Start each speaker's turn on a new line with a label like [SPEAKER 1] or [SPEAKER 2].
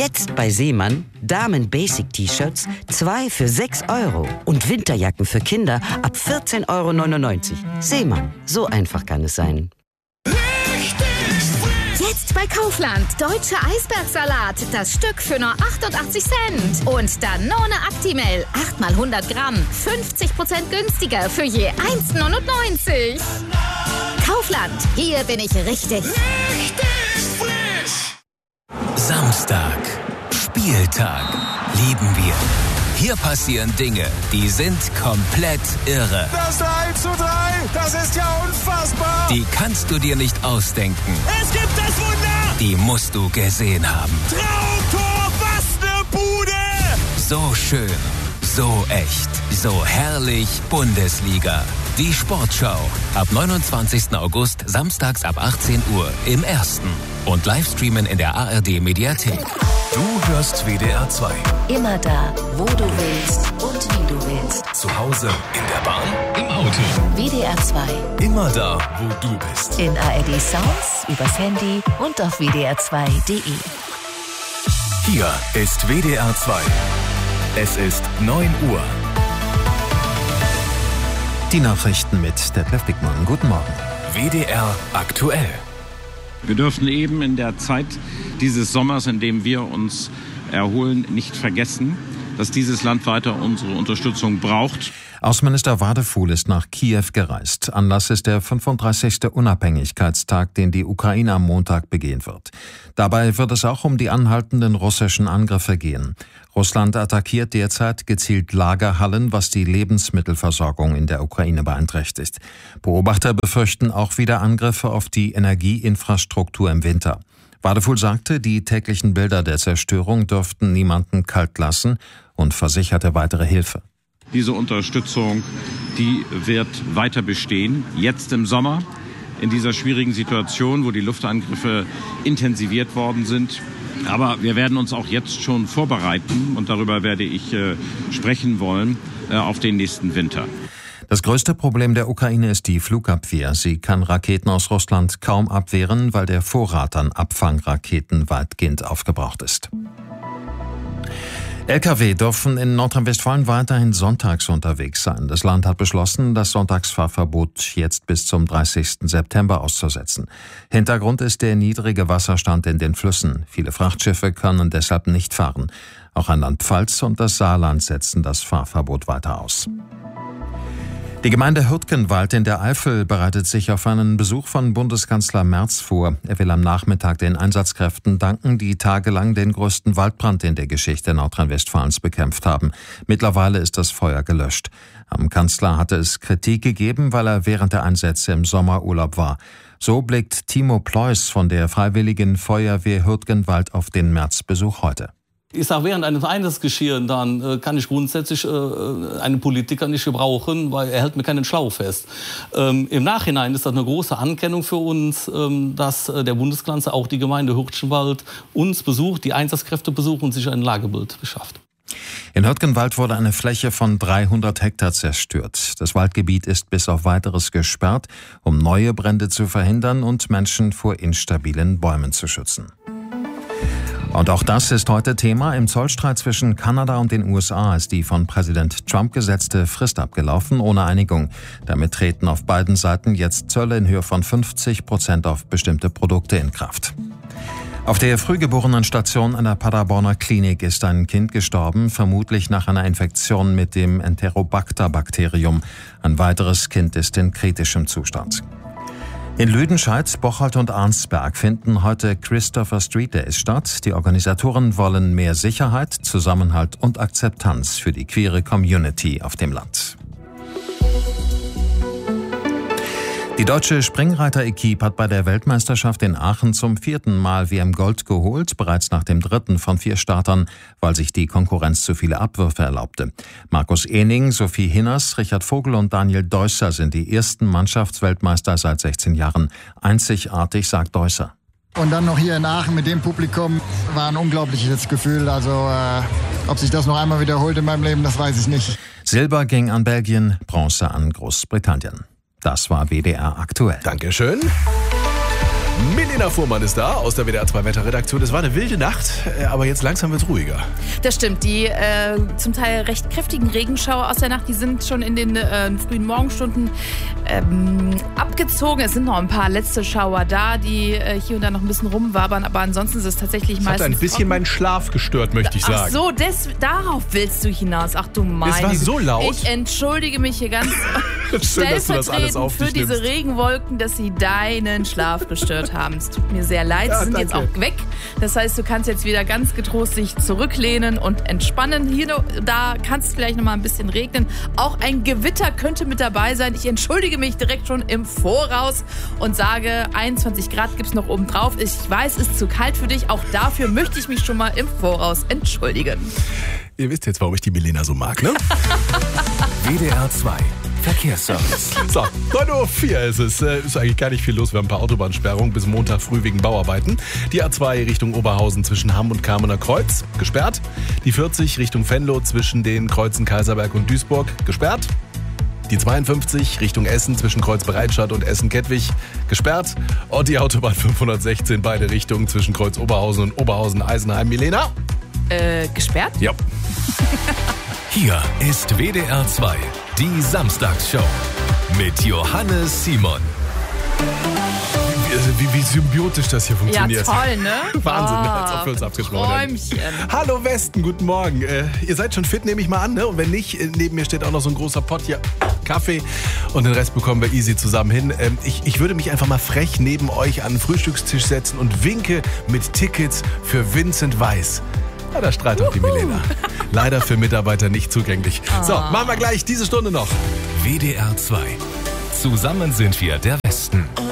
[SPEAKER 1] Jetzt bei Seemann Damen-Basic-T-Shirts 2 für 6 € und Winterjacken für Kinder ab 14,99 €. Seemann, so einfach kann es sein.
[SPEAKER 2] Jetzt bei Kaufland. Deutscher Eisbergsalat. Das Stück für nur 88 Cent. Und Danone Actimel. 8 mal 100 Gramm. 50% günstiger für je 1,99 €. Kaufland. Hier bin ich richtig.
[SPEAKER 3] Samstag. Spieltag. Lieben wir. Hier passieren Dinge, die sind komplett irre.
[SPEAKER 4] Das 3:3, das ist ja unfassbar.
[SPEAKER 3] Die kannst du dir nicht ausdenken.
[SPEAKER 4] Es gibt das Wunder.
[SPEAKER 3] Die musst du gesehen haben.
[SPEAKER 4] Traumtor, was ne Bude.
[SPEAKER 3] So schön, so echt, so herrlich Bundesliga. Die Sportschau. Ab 29. August, samstags ab 18 Uhr im Ersten. Und Livestreamen in der ARD-Mediathek.
[SPEAKER 5] Du hörst WDR 2.
[SPEAKER 6] Immer da, wo du willst und wie du willst.
[SPEAKER 5] Zu Hause, in der Bahn,
[SPEAKER 3] Im Auto.
[SPEAKER 6] WDR 2.
[SPEAKER 5] immer da, wo du bist.
[SPEAKER 6] In ARD Sounds, übers Handy und auf wdr2.de.
[SPEAKER 5] Hier ist WDR 2. Es ist 9 Uhr.
[SPEAKER 7] Die Nachrichten mit Detlef Dickmann. Guten Morgen.
[SPEAKER 5] WDR aktuell.
[SPEAKER 8] Wir dürfen eben in der Zeit dieses Sommers, in dem wir uns erholen, nicht vergessen, dass dieses Land weiter unsere Unterstützung braucht.
[SPEAKER 7] Außenminister Wadefuhl ist nach Kiew gereist. Anlass ist der 35. Unabhängigkeitstag, den die Ukraine am Montag begehen wird. Dabei wird es auch um die anhaltenden russischen Angriffe gehen. Russland attackiert derzeit gezielt Lagerhallen, was die Lebensmittelversorgung in der Ukraine beeinträchtigt. Beobachter befürchten auch wieder Angriffe auf die Energieinfrastruktur im Winter. Wadefuhl sagte, die täglichen Bilder der Zerstörung dürften niemanden kalt lassen und versicherte weitere Hilfe.
[SPEAKER 8] Diese Unterstützung, die wird weiter bestehen, jetzt im Sommer, in dieser schwierigen Situation, wo die Luftangriffe intensiviert worden sind. Aber wir werden uns auch jetzt schon vorbereiten, und darüber werde ich sprechen wollen, auf den nächsten Winter.
[SPEAKER 7] Das größte Problem der Ukraine ist die Flugabwehr. Sie kann Raketen aus Russland kaum abwehren, weil der Vorrat an Abfangraketen weitgehend aufgebraucht ist. Lkw dürfen in Nordrhein-Westfalen weiterhin sonntags unterwegs sein. Das Land hat beschlossen, das Sonntagsfahrverbot jetzt bis zum 30. September auszusetzen. Hintergrund ist der niedrige Wasserstand in den Flüssen. Viele Frachtschiffe können deshalb nicht fahren. Auch Rheinland-Pfalz und das Saarland setzen das Fahrverbot weiter aus. Die Gemeinde Hürtgenwald in der Eifel bereitet sich auf einen Besuch von Bundeskanzler Merz vor. Er will am Nachmittag den Einsatzkräften danken, die tagelang den größten Waldbrand in der Geschichte Nordrhein-Westfalens bekämpft haben. Mittlerweile ist das Feuer gelöscht. Am Kanzler hatte es Kritik gegeben, weil er während der Einsätze im Sommerurlaub war. So blickt Timo Pleuß von der Freiwilligen Feuerwehr Hürtgenwald auf den Märzbesuch heute.
[SPEAKER 9] Ich sage, während eines Einsatzgeschehens dann kann ich grundsätzlich einen Politiker nicht gebrauchen, weil er hält mir keinen Schlauch fest. Im Nachhinein ist das eine große Anerkennung für uns, dass der Bundeskanzler auch die Gemeinde Hürtgenwald uns besucht, die Einsatzkräfte besucht und sich ein Lagebild beschafft.
[SPEAKER 7] In Hürtgenwald wurde eine Fläche von 300 Hektar zerstört. Das Waldgebiet ist bis auf Weiteres gesperrt, um neue Brände zu verhindern und Menschen vor instabilen Bäumen zu schützen. Und auch das ist heute Thema. Im Zollstreit zwischen Kanada und den USA ist die von Präsident Trump gesetzte Frist abgelaufen, ohne Einigung. Damit treten auf beiden Seiten jetzt Zölle in Höhe von 50% auf bestimmte Produkte in Kraft. Auf der Frühgeborenen-Station einer Paderborner Klinik ist ein Kind gestorben, vermutlich nach einer Infektion mit dem Enterobacter-Bakterium. Ein weiteres Kind ist in kritischem Zustand. In Lüdenscheid, Bocholt und Arnsberg finden heute Christopher Street Days statt. Die Organisatoren wollen mehr Sicherheit, Zusammenhalt und Akzeptanz für die queere Community auf dem Land. Die deutsche Springreiter-Equipe hat bei der Weltmeisterschaft in Aachen zum 4. Mal WM-Gold geholt, bereits nach dem 3. von 4 Startern, weil sich die Konkurrenz zu viele Abwürfe erlaubte. Markus Ehning, Sophie Hinners, Richard Vogel und Daniel Deusser sind die ersten Mannschaftsweltmeister seit 16 Jahren. Einzigartig, sagt Deusser.
[SPEAKER 10] Und dann noch hier in Aachen mit dem Publikum war ein unglaubliches Gefühl. Also ob sich das noch einmal wiederholt in meinem Leben, das weiß ich nicht.
[SPEAKER 7] Silber ging an Belgien, Bronze an Großbritannien. Das war WDR aktuell.
[SPEAKER 5] Dankeschön.
[SPEAKER 11] Milena Fuhrmann ist da aus der WDR 2 Wetterredaktion. Es war eine wilde Nacht, aber jetzt langsam wird es ruhiger.
[SPEAKER 12] Das stimmt. Die zum Teil recht kräftigen Regenschauer aus der Nacht, die sind schon in den frühen Morgenstunden abgezogen. Es sind noch ein paar letzte Schauer da, die hier und da noch ein bisschen rumwabern, aber ansonsten ist es tatsächlich meistens
[SPEAKER 11] hat ein bisschen trocken. Meinen Schlaf gestört, möchte ich sagen.
[SPEAKER 12] Ach so, darauf willst du hinaus. Ach du meine.
[SPEAKER 11] Es war so laut.
[SPEAKER 12] Ich entschuldige mich hier ganz stellvertretend für diese Regenwolken, dass sie deinen Schlaf gestört haben. Es tut mir sehr leid. Sie sind jetzt auch weg. Das heißt, du kannst jetzt wieder ganz getrost dich zurücklehnen und entspannen. Hier, da kann es vielleicht noch mal ein bisschen regnen. Auch ein Gewitter könnte mit dabei sein. Ich entschuldige mich direkt schon im Voraus und sage, 21 Grad gibt es noch oben drauf. Ich weiß, es ist zu kalt für dich. Auch dafür möchte ich mich schon mal im Voraus entschuldigen.
[SPEAKER 11] Ihr wisst jetzt, warum ich die Milena so mag, ne?
[SPEAKER 5] WDR 2 Verkehrsservice.
[SPEAKER 11] So, 9:04 Uhr ist es. Ist eigentlich gar nicht viel los. Wir haben ein paar Autobahnsperrungen bis Montag früh wegen Bauarbeiten. Die A2 Richtung Oberhausen zwischen Hamm und Kamener Kreuz, gesperrt. Die 40 Richtung Venlo zwischen den Kreuzen Kaiserberg und Duisburg, gesperrt. Die 52 Richtung Essen zwischen Kreuz Bereitstadt und Essen-Kettwig, gesperrt. Und die Autobahn 516 beide Richtungen zwischen Kreuz Oberhausen und Oberhausen-Eisenheim. Milena?
[SPEAKER 12] Gesperrt?
[SPEAKER 11] Ja.
[SPEAKER 5] Hier ist WDR 2, die Samstagsshow mit Johannes Simon.
[SPEAKER 11] Wie symbiotisch das hier funktioniert.
[SPEAKER 12] Ja, toll, ne?
[SPEAKER 11] Wahnsinn, als ob wir uns abgesprochen hätten. Hallo Westen, guten Morgen. Ihr seid schon fit, nehme ich mal an, ne? Und wenn nicht, neben mir steht auch noch so ein großer Pott hier Kaffee und den Rest bekommen wir easy zusammen hin. Ich würde mich einfach mal frech neben euch an den Frühstückstisch setzen und winke mit Tickets für Vincent Weiss. Ja, da streitet auch die Milena. Leider für Mitarbeiter nicht zugänglich. So, machen wir gleich diese Stunde noch.
[SPEAKER 5] WDR 2. Zusammen sind wir der Westen.